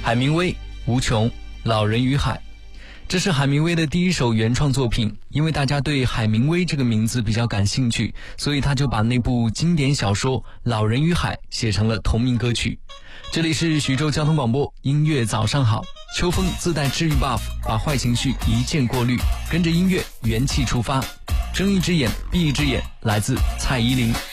海明威、无穷、老人与海。这是海明威的第一首原创作品，因为大家对海明威这个名字比较感兴趣，所以他就把那部经典小说《老人与海》写成了同名歌曲。这里是徐州交通广播，音乐早上好，秋风自带治愈 buff， 把坏情绪一键过滤，跟着音乐元气出发。睁一只眼闭一只眼，来自蔡依林。